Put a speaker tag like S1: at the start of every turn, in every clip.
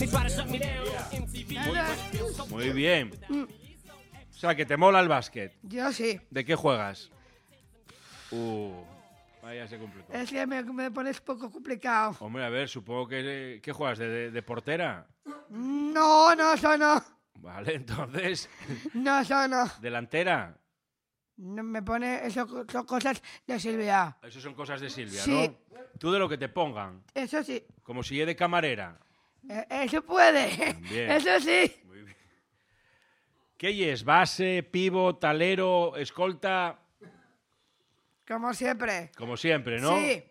S1: Muy bien. O sea, que te mola el básquet.
S2: Yo sí.
S1: ¿De qué juegas? Vaya, se complicó.
S2: Es que me pones poco complicado.
S1: Hombre, a ver, supongo que... ¿Qué juegas? ¿De portera?
S2: No, eso no.
S1: Vale, entonces...
S2: No, eso no.
S1: ¿Delantera?
S2: No me pone... Eso son cosas de Silvia.
S1: Eso son cosas de Silvia,
S2: Sí.
S1: ¿no? Tú de lo que te pongan.
S2: Eso sí.
S1: Como si de camarera.
S2: Eso puede.
S1: Bien.
S2: Eso sí.
S1: Muy bien. ¿Qué es? ¿Base, pívot, alero, escolta?
S2: Como siempre.
S1: Como siempre, ¿no?
S2: Sí.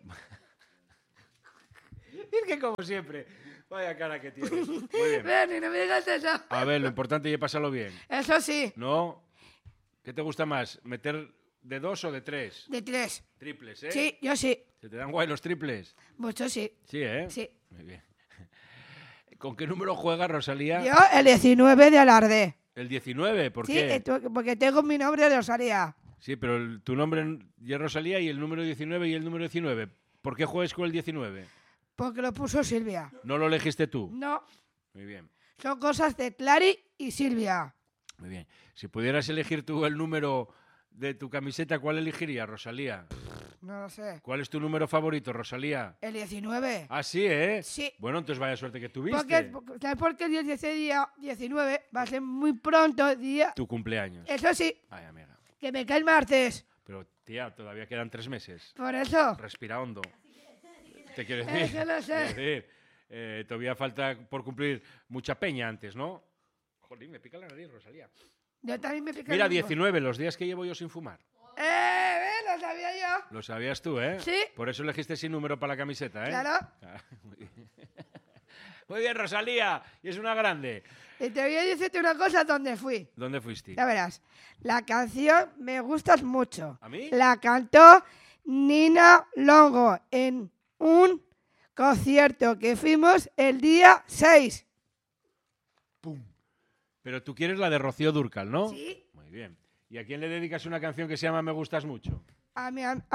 S1: Es que como siempre. Vaya cara que tienes. Muy bien.
S2: Ven, y no me digas eso.
S1: A ver, lo importante es pasarlo bien.
S2: Eso sí.
S1: ¿No? ¿Qué te gusta más? ¿Meter de 2 o de 3?
S2: De 3.
S1: Triples, ¿eh?
S2: Sí, yo sí.
S1: ¿Se te dan guay los triples?
S2: Mucho sí.
S1: Sí, ¿eh?
S2: Sí.
S1: Muy bien. ¿Con qué número juega Rosalía?
S2: Yo el 19 de Alarde.
S1: El 19, ¿por
S2: Sí,
S1: qué?
S2: porque tengo mi nombre de Rosalía.
S1: Sí, pero tu nombre ya es Rosalía y el número 19 y el número 19. ¿Por qué juegas con el 19?
S2: Porque lo puso Silvia.
S1: ¿No lo elegiste tú?
S2: No,
S1: Muy bien,
S2: son cosas de Clary y Silvia.
S1: muy bien. Si pudieras elegir tú el número de tu camiseta, ¿cuál elegirías, Rosalía?
S2: No lo sé.
S1: ¿Cuál es tu número favorito, Rosalía?
S2: El 19.
S1: Ah, sí, ¿eh?
S2: Sí.
S1: Bueno, entonces vaya suerte que tuviste.
S2: ¿Sabes por qué ese día 19 va a ser muy pronto día?
S1: Tu cumpleaños.
S2: Eso sí,
S1: Ay, amiga.
S2: que me cae el martes.
S1: Pero, tía, todavía quedan 3 meses.
S2: Por eso.
S1: Respira hondo. Te quiero decir.
S2: Eso lo sé.
S1: Quiero decir, todavía falta por cumplir mucha peña antes, ¿no? Joder, me pica la nariz, Rosalía.
S2: Yo también me pica
S1: Mira,
S2: el mismo.
S1: 19, los días que llevo yo sin fumar.
S2: Lo sabía yo.
S1: Lo sabías tú, ¿eh?
S2: Sí.
S1: Por eso elegiste ese número para la camiseta, ¿eh?
S2: Claro.
S1: Ah, muy bien. Muy bien, Rosalía. Y es una grande.
S2: Y te voy a decirte una cosa, ¿dónde fui?
S1: ¿Dónde fuiste?
S2: Ya verás. La canción me gusta mucho.
S1: ¿A mí?
S2: La cantó Nina Longo en un concierto que fuimos el día 6.
S1: ¡Pum! Pero tú quieres la de Rocío Dúrcal, ¿no?
S2: Sí.
S1: Muy bien. ¿Y a quién le dedicas una canción que se llama Me gustas mucho?
S2: A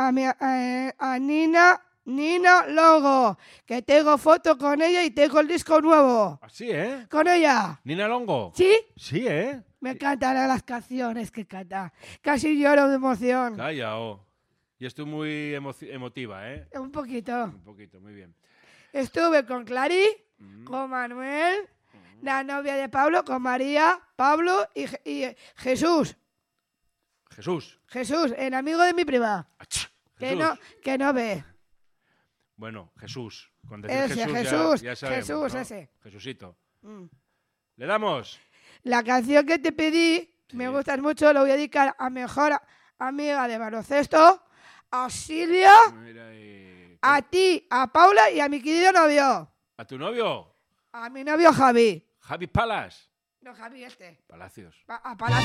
S2: Nina Longo, que tengo foto con ella y tengo el disco nuevo.
S1: Así, ¿eh?
S2: Con ella.
S1: ¿Nina Longo?
S2: ¿Sí?
S1: Sí, ¿eh?
S2: Me encantan las canciones que canta. Casi lloro de emoción.
S1: Calla, oh. Y estoy muy emotiva, ¿eh?
S2: Un poquito.
S1: Un poquito, muy bien.
S2: Estuve con Clary, con Manuel, la novia de Pablo, con María, Pablo y Jesús.
S1: Jesús.
S2: Jesús, el amigo de mi prima.
S1: Ach,
S2: Que
S1: Jesús.
S2: no ve.
S1: Bueno, Jesús. Con decir
S2: Ese,
S1: Jesús,
S2: Jesús,
S1: ya sabemos,
S2: Jesús,
S1: ¿no?
S2: ese.
S1: Jesucito.
S2: Mm.
S1: ¿Le damos?
S2: La canción que te pedí,
S1: Sí.
S2: me gusta mucho, lo voy a dedicar a mi mejor amiga de baloncesto, a Silvia,
S1: Mira ahí.
S2: a ti, a Paula y a mi querido novio.
S1: ¿A tu novio?
S2: A mi novio Javi.
S1: Javi Palas.
S2: No, Javi este.
S1: Palacios.
S2: A Palacio.